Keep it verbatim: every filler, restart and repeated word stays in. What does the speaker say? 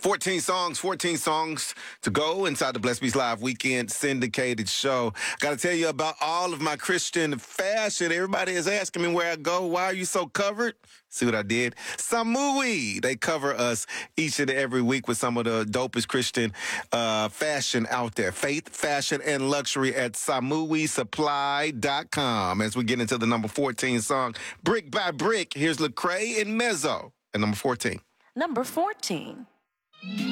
fourteen songs, fourteen songs to go inside the Blessed Beats Live Weekend syndicated show. Got to tell you about all of my Christian fashion. Everybody is asking me where I go. Why are you so covered? See what I did? Samui. They cover us each and every week with some of the dopest Christian uh, fashion out there. Faith, fashion, and luxury at samui supply dot com. As we get into the number fourteen song, Brick by Brick, here's Lecrae and Mezzo at number fourteen. Number fourteen.